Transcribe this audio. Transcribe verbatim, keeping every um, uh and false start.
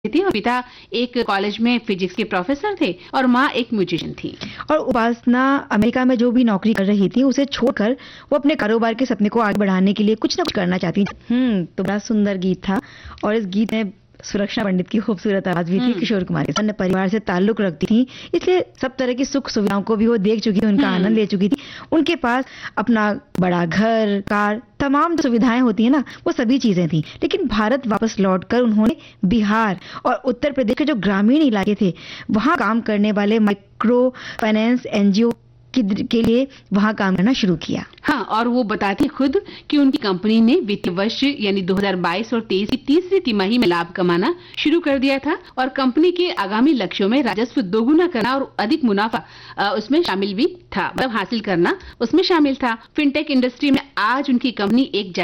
थी और पिता एक कॉलेज में फिजिक्स के प्रोफेसर थे और माँ एक म्यूजिशियन थी। और उपासना अमेरिका में जो भी नौकरी कर रही थी उसे छोड़कर वो अपने कारोबार के सपने को आगे बढ़ाने के लिए कुछ ना कुछ करना चाहती थी। हम्म तो बड़ा सुंदर गीत था और इस गीत में सुरक्षा पंडित की खूबसूरत आवाज भी थी। किशोर कुमार के अन्य परिवार से ताल्लुक रखती थी, इसलिए सब तरह की सुख सुविधाओं को भी वो देख चुकी थी, उनका आनंद ले चुकी थी। उनके पास अपना बड़ा घर, कार, तमाम जो सुविधाएं होती है ना, वो सभी चीजें थी। लेकिन भारत वापस लौटकर उन्होंने बिहार और उत्तर प्रदेश के जो ग्रामीण इलाके थे वहां काम करने वाले माइक्रो फाइनेंस एनजीओ के लिए वहां काम करना शुरू किया। हाँ, और वो बताती खुद कि उनकी कंपनी ने वित्तीय वर्ष यानी दो हज़ार बाईस और तेईस की तीसरी तिमाही में लाभ कमाना शुरू कर दिया था और कंपनी के आगामी लक्ष्यों में राजस्व दोगुना करना और अधिक मुनाफा उसमें शामिल भी था, मतलब हासिल करना उसमें शामिल था। फिनटेक इंडस्ट्री में आज उनकी कंपनी एक